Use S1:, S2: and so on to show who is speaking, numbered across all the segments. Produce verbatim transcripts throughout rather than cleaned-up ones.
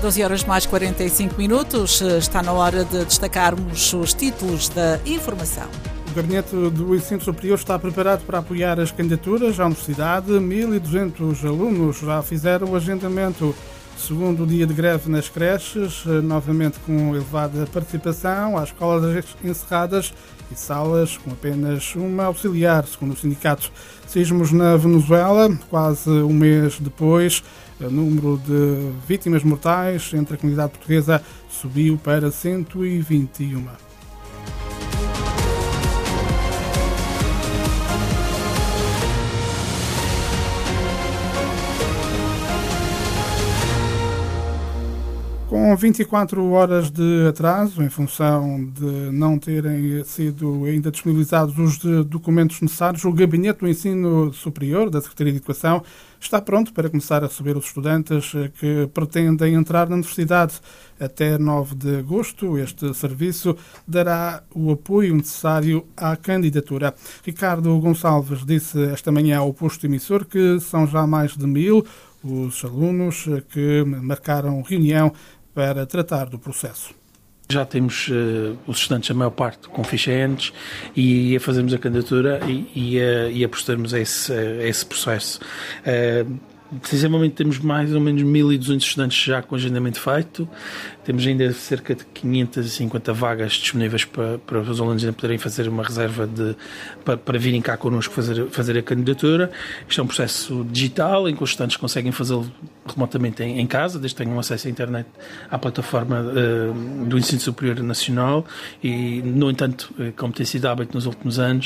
S1: doze horas mais quarenta e cinco minutos, está na hora de destacarmos os títulos da informação.
S2: O Gabinete do Ensino Superior está preparado para apoiar as candidaturas à Universidade. mil e duzentos alunos já fizeram o agendamento. Segundo dia de greve nas creches, novamente com elevada participação, há escolas encerradas e salas com apenas uma auxiliar, segundo o sindicato. Sismos na Venezuela, quase um mês depois, o número de vítimas mortais entre a comunidade portuguesa subiu para cento e vinte e um. Com vinte e quatro horas de atraso, em função de não terem sido ainda disponibilizados os documentos necessários, o Gabinete do Ensino Superior da Secretaria de Educação está pronto para começar a receber os estudantes que pretendem entrar na universidade. Até nove de agosto, este serviço dará o apoio necessário à candidatura. Ricardo Gonçalves disse esta manhã ao posto emissor que são já mais de mil os alunos que marcaram reunião para tratar do processo.
S3: Já temos uh, os estudantes, a maior parte, com ficha ENES e a fazermos a candidatura e, e, a, e a procedermos a esse, a esse processo. Uh, Precisamente temos mais ou menos mil e duzentos estudantes já com agendamento feito. Temos ainda cerca de quinhentas e cinquenta vagas disponíveis para, para os alunos ainda poderem fazer uma reserva de, para, para virem cá connosco fazer, fazer a candidatura. Isto é um processo digital em que os estudantes conseguem fazê-lo remotamente em, em casa, desde que tenham acesso à internet à plataforma uh, do Ensino Superior Nacional e, no entanto, como tem sido hábito nos últimos anos,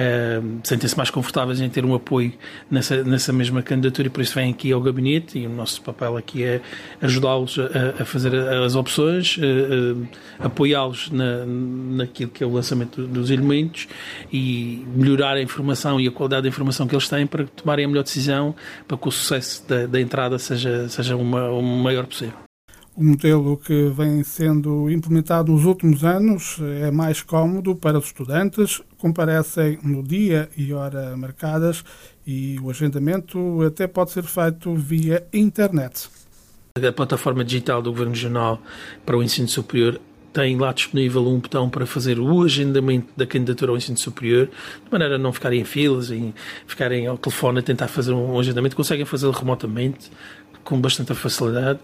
S3: uh, sentem-se mais confortáveis em ter um apoio nessa, nessa mesma candidatura e por isso vêm aqui ao gabinete e o nosso papel aqui é ajudá-los a, a fazer as opções, a, a, apoiá-los na, naquilo que é o lançamento dos elementos e melhorar a informação e a qualidade da informação que eles têm para tomarem a melhor decisão para que o sucesso da, da entrada seja, seja uma, o maior possível.
S2: O modelo que vem sendo implementado nos últimos anos é mais cómodo para os estudantes, comparecem no dia e hora marcadas e o agendamento até pode ser feito via internet.
S3: A plataforma digital do Governo Regional para o Ensino Superior tem lá disponível um botão para fazer o agendamento da candidatura ao ensino superior, de maneira a não ficarem em filas e ficarem ao telefone a tentar fazer um agendamento, conseguem fazê-lo remotamente, com bastante facilidade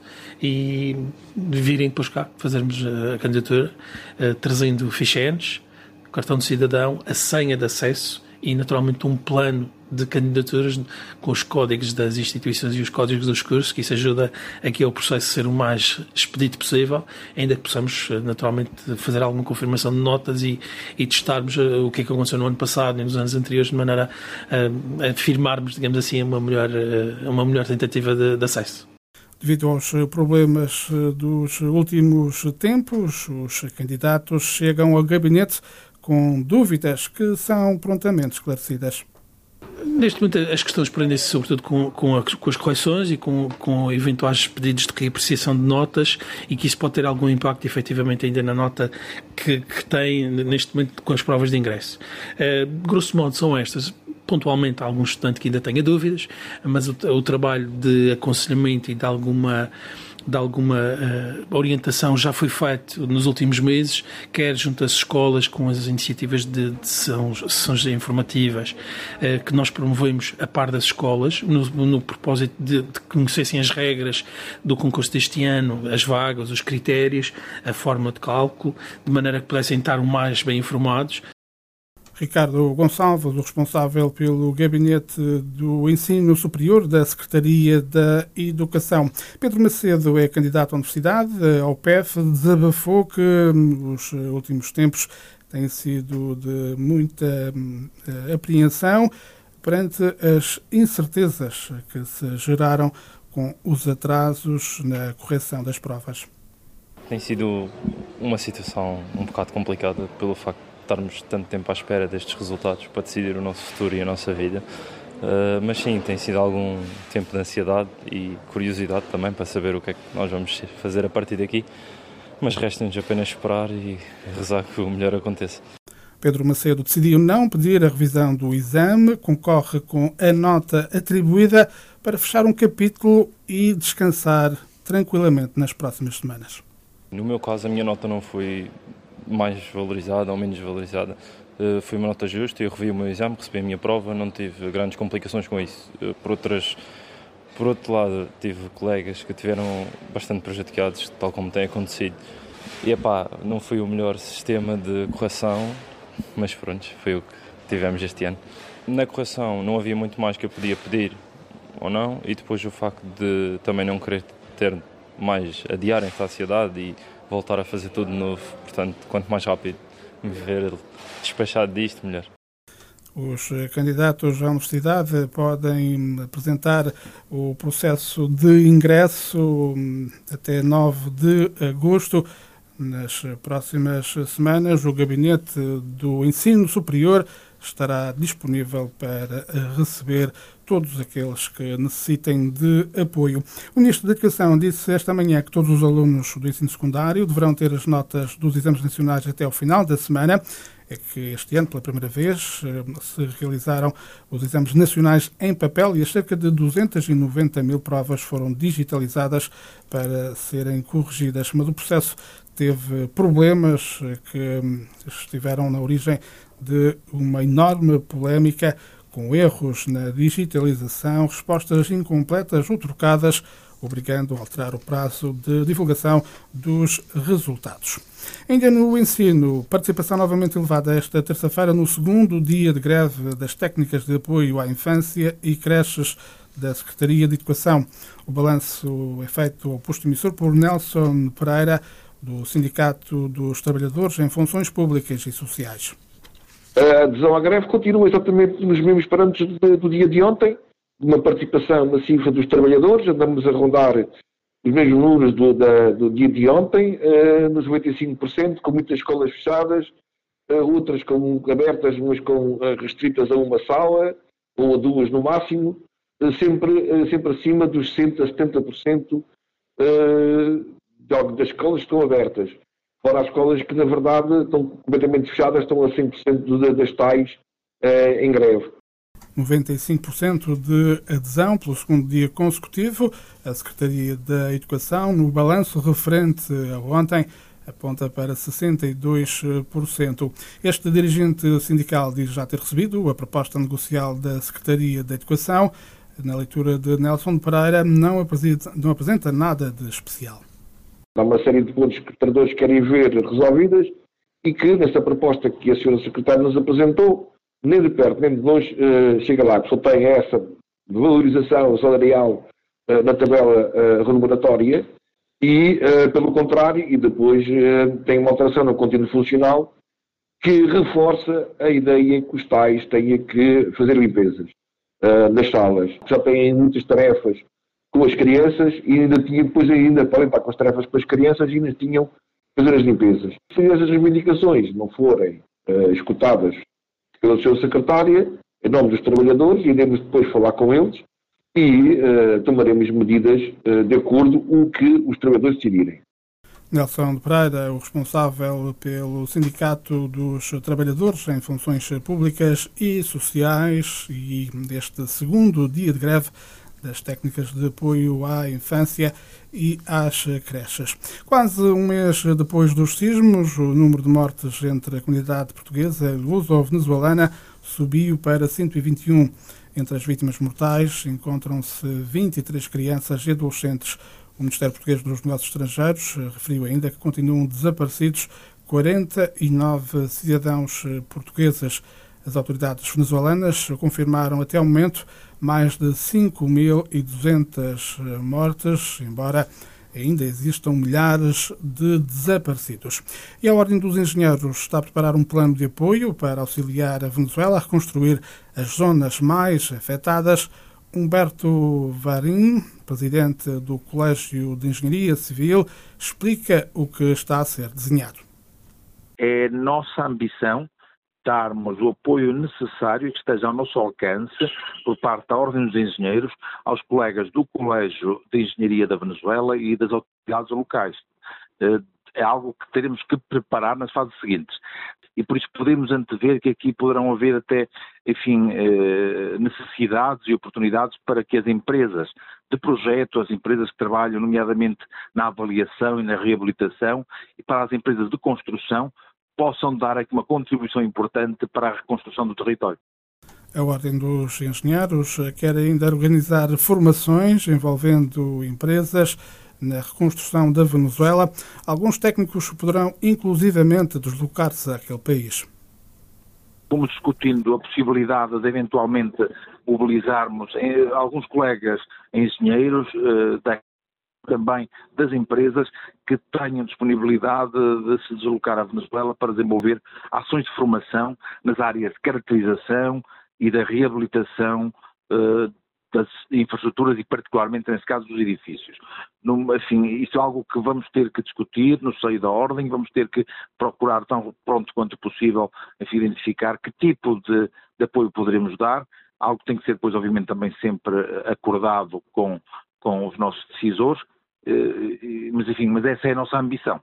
S3: e virem depois cá fazermos a candidatura, trazendo ficha ENES, cartão de cidadão, a senha de acesso e naturalmente um plano de candidaturas com os códigos das instituições e os códigos dos cursos, que isso ajuda aqui ao processo ser o mais expedito possível, ainda que possamos naturalmente fazer alguma confirmação de notas e, e testarmos o que é que aconteceu no ano passado e nos anos anteriores, de maneira a, a afirmarmos, digamos assim, uma melhor, uma melhor tentativa de, de acesso.
S2: Devido aos problemas dos últimos tempos, os candidatos chegam ao gabinete com dúvidas que são prontamente esclarecidas.
S3: Neste momento as questões prendem-se sobretudo com, com, a, com as correções e com, com eventuais pedidos de reapreciação de notas e que isso pode ter algum impacto efetivamente ainda na nota que, que tem neste momento com as provas de ingresso. Uh, grosso modo são estas. Pontualmente há algum estudante que ainda tenha dúvidas, mas o, o trabalho de aconselhamento e de alguma de alguma uh, orientação já foi feito nos últimos meses, quer junto às escolas com as iniciativas de, de sessões, sessões informativas uh, que nós promovemos a par das escolas, no, no propósito de, de conhecessem as regras do concurso deste ano, as vagas, os critérios, a forma de cálculo, de maneira que pudessem estar o mais bem informados.
S2: Ricardo Gonçalves, o responsável pelo Gabinete do Ensino Superior da Secretaria da Educação. Pedro Macedo é candidato à Universidade, ao P E F, desabafou que os últimos tempos têm sido de muita apreensão perante as incertezas que se geraram com os atrasos na correção das provas.
S4: Tem sido uma situação um bocado complicada pelo facto de estarmos tanto tempo à espera destes resultados para decidir o nosso futuro e a nossa vida, uh, mas sim, tem sido algum tempo de ansiedade e curiosidade também para saber o que é que nós vamos fazer a partir daqui, mas resta-nos apenas esperar e rezar que o melhor aconteça.
S2: Pedro Macedo decidiu não pedir a revisão do exame, concorre com a nota atribuída para fechar um capítulo e descansar tranquilamente nas próximas semanas.
S4: No meu caso, a minha nota não foi mais valorizada ou menos valorizada. Uh, foi uma nota justa, eu revi o meu exame, recebi a minha prova, não tive grandes complicações com isso. Uh, por, outras, por outro lado, tive colegas que tiveram bastante prejudicados, tal como tem acontecido. E epá, não foi o melhor sistema de correção, mas pronto, foi o que tivemos este ano. Na correção não havia muito mais que eu podia pedir ou não, e depois o facto de também não querer ter mais, adiar esta ansiedade e voltar a fazer tudo de novo. Portanto, quanto mais rápido me ver despachado disto, melhor.
S2: Os candidatos à universidade podem apresentar o processo de ingresso até nove de agosto. Nas próximas semanas, o Gabinete do Ensino Superior estará disponível para receber todos aqueles que necessitem de apoio. O Ministro da Educação disse esta manhã que todos os alunos do ensino secundário deverão ter as notas dos exames nacionais até ao final da semana. É que este ano, pela primeira vez, se realizaram os exames nacionais em papel e as cerca de duzentas e noventa mil provas foram digitalizadas para serem corrigidas. Mas o processo teve problemas que estiveram na origem de uma enorme polémica, com erros na digitalização, respostas incompletas ou trocadas, obrigando a alterar o prazo de divulgação dos resultados. Ainda no ensino, participação novamente elevada esta terça-feira no segundo dia de greve das técnicas de apoio à infância e creches da Secretaria de Educação. O balanço é feito ao posto emissor por Nelson Pereira, do Sindicato dos Trabalhadores em Funções Públicas e Sociais.
S5: A adesão à greve continua exatamente nos mesmos parâmetros do dia de ontem, uma participação massiva dos trabalhadores, andamos a rondar os mesmos números do, da, do dia de ontem, uh, nos noventa e cinco por cento, com muitas escolas fechadas, uh, outras com, abertas, mas com, uh, restritas a uma sala, ou a duas no máximo, uh, sempre, uh, sempre acima dos sessenta a setenta por cento uh, das escolas que estão abertas. Fora as escolas que, na verdade, estão completamente fechadas, estão a cem por cento das tais uh, em greve.
S2: noventa e cinco por cento de adesão pelo segundo dia consecutivo. A Secretaria da Educação, no balanço referente a ontem, aponta para sessenta e dois por cento. Este dirigente sindical diz já ter recebido a proposta negocial da Secretaria da Educação. Na leitura de Nelson Pereira, não apresenta, não apresenta nada de especial.
S5: Há uma série de pontos que os trabalhadores querem ver resolvidas e que, nesta proposta que a senhora Secretária nos apresentou, nem de perto, nem de longe, uh, chega lá, que só tem essa valorização salarial uh, na tabela uh, remuneratória e, uh, pelo contrário, e depois uh, tem uma alteração no contínuo funcional que reforça a ideia que os pais têm que fazer limpezas uh, nas salas. Já têm muitas tarefas com as crianças e ainda tinham, depois ainda, podem estar com as tarefas com as crianças e ainda tinham que fazer as limpezas. Se essas reivindicações não forem uh, escutadas pela sua secretária, em nome dos trabalhadores, iremos depois falar com eles e uh, tomaremos medidas uh, de acordo com o que os trabalhadores decidirem.
S2: Nelson Pereira, o responsável pelo Sindicato dos Trabalhadores em Funções Públicas e Sociais, e este segundo dia de greve das técnicas de apoio à infância e às creches. Quase um mês depois dos sismos, o número de mortes entre a comunidade portuguesa e luso-venezuelana subiu para cento e vinte e um. Entre as vítimas mortais encontram-se vinte e três crianças e adolescentes. O Ministério Português dos Negócios Estrangeiros referiu ainda que continuam desaparecidos quarenta e nove cidadãos portugueses. As autoridades venezuelanas confirmaram até ao momento mais de cinco mil e duzentas mortes, embora ainda existam milhares de desaparecidos. E a Ordem dos Engenheiros está a preparar um plano de apoio para auxiliar a Venezuela a reconstruir as zonas mais afetadas. Humberto Varim, presidente do Colégio de Engenharia Civil, explica o que está a ser desenhado.
S6: É nossa ambição darmos o apoio necessário e que esteja ao nosso alcance por parte da Ordem dos Engenheiros aos colegas do Colégio de Engenharia da Venezuela e das autoridades locais. É algo que teremos que preparar nas fases seguintes. E por isso podemos antever que aqui poderão haver até, enfim, necessidades e oportunidades para que as empresas de projeto, as empresas que trabalham nomeadamente na avaliação e na reabilitação, e para as empresas de construção possam dar aqui uma contribuição importante para a reconstrução do território.
S2: A Ordem dos Engenheiros quer ainda organizar formações envolvendo empresas na reconstrução da Venezuela. Alguns técnicos poderão inclusivamente deslocar-se àquele país.
S6: Fomos discutindo a possibilidade de eventualmente mobilizarmos alguns colegas engenheiros, também das empresas que tenham disponibilidade de se deslocar à Venezuela para desenvolver ações de formação nas áreas de caracterização e da reabilitação uh, das infraestruturas e particularmente, nesse caso, dos edifícios. No, assim, isso é algo que vamos ter que discutir no seio da Ordem, vamos ter que procurar tão pronto quanto possível enfim, identificar que tipo de, de apoio poderemos dar, algo que tem que ser depois, obviamente, também sempre acordado com, com os nossos decisores, uh, mas enfim, mas essa é a nossa ambição.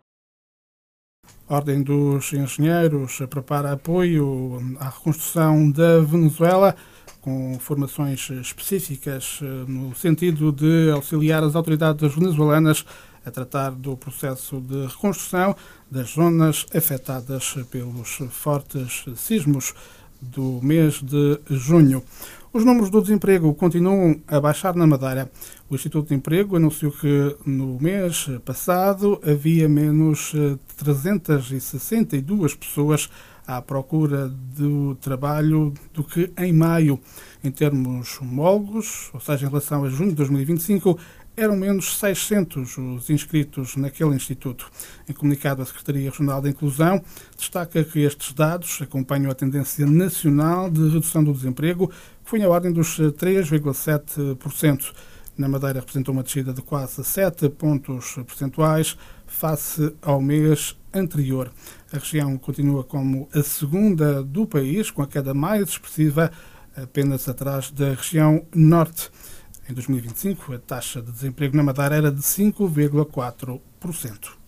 S2: A Ordem dos Engenheiros prepara apoio à reconstrução da Venezuela com formações específicas no sentido de auxiliar as autoridades venezuelanas a tratar do processo de reconstrução das zonas afetadas pelos fortes sismos do mês de junho. Os números do desemprego continuam a baixar na Madeira. O Instituto de Emprego anunciou que no mês passado havia menos trezentas e sessenta e duas pessoas à procura do trabalho do que em maio. Em termos homólogos, ou seja, em relação a junho de dois mil e vinte e cinco, eram menos seiscentos os inscritos naquele instituto. Em comunicado, a Secretaria Regional da Inclusão destaca que estes dados acompanham a tendência nacional de redução do desemprego, que foi na ordem dos três vírgula sete por cento. Na Madeira representou uma descida de quase sete pontos percentuais face ao mês anterior. A região continua como a segunda do país, com a queda mais expressiva, apenas atrás da região norte. Em dois mil e vinte e cinco, a taxa de desemprego na Madeira era de cinco vírgula quatro por cento.